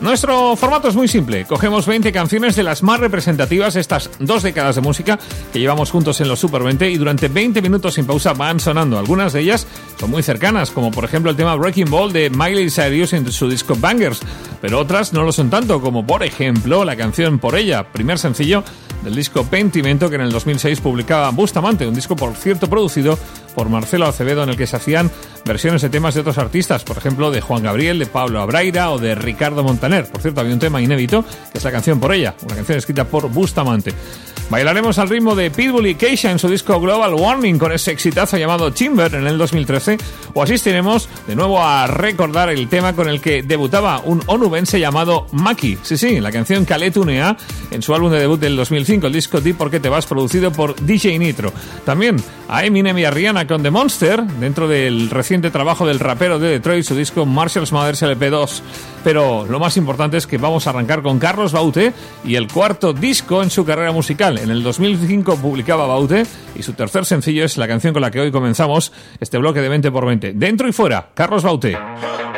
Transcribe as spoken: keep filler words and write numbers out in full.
Nuestro formato es muy simple. Cogemos veinte canciones de las más representativas de estas dos décadas de música que llevamos juntos en los Super veinte y durante veinte minutos sin pausa van sonando. Algunas de ellas son muy cercanas, como por ejemplo el tema Breaking Ball de Miley Cyrus en su disco Bangers, pero otras no lo son tanto, como por ejemplo la canción Por Ella, primer sencillo del disco Pentimento, que en el dos mil seis publicaba Bustamante, un disco por cierto producido por Marcelo Acevedo, en el que se hacían versiones de temas de otros artistas, por ejemplo de Juan Gabriel, de Pablo Abraira o de Ricardo Montaner. Por cierto, había un tema inédito que es la canción Por Ella, una canción escrita por Bustamante. Bailaremos al ritmo de Pitbull y Keisha en su disco Global Warming con ese exitazo llamado Timber en el dos mil trece, o asistiremos de nuevo a recordar el tema con el que debutaba un onubense llamado Maki. Sí, sí, la canción Kaletunea en su álbum de debut del dos mil cinco, el disco Di Por Qué Te Vas, producido por D J Nitro. También a Eminem y a Rihanna con The Monster, dentro del reciente trabajo del rapero de Detroit, su disco Marshall's Mathers L P dos. Pero lo más importante es que vamos a arrancar con Carlos Baute y el cuarto disco en su carrera musical. En el dos mil cinco publicaba Baute y su tercer sencillo es la canción con la que hoy comenzamos este bloque de veinte por veinte. Dentro y fuera, Carlos Baute.